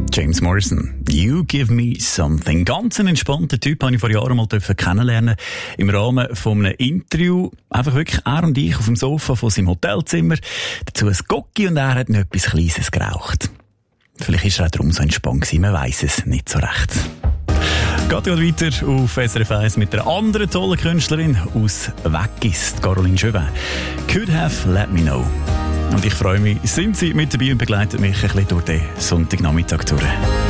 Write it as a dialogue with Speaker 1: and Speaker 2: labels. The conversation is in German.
Speaker 1: James Morrison, You Give Me Something. Ganz ein entspannter Typ, habe ich vor Jahren mal kennenlernen im Rahmen von einem Interview. Einfach wirklich er und ich auf dem Sofa von seinem Hotelzimmer. Dazu ein Gocki und er hat noch etwas Kleines geraucht. Vielleicht ist er auch darum so entspannt gewesen, man weiss es nicht so recht. Geht weiter auf SRF 1 mit einer anderen tollen Künstlerin aus Weggist, Caroline Jobin. Could have let me know. Und ich freue mich, sind Sie mit dabei und begleiten mich ein bisschen durch den Sonntagnachmittag durch.